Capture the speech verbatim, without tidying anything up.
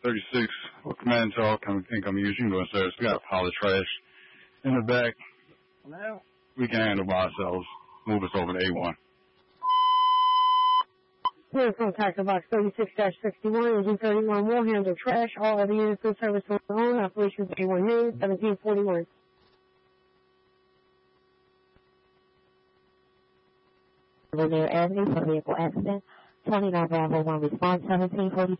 thirty-six. What command talk I think I'm using going service? We got a pile of trash in the back. Hello? We can handle by ourselves. Move us over to A one. Here from Tackle Box thirty-six sixty-one, Engine thirty-one will handle trash. All other units in service on their own. Operations A one here, seventeen forty-one. Revere Avenue for vehicle accident. twenty-nine Bravo one response, seventeen forty-two.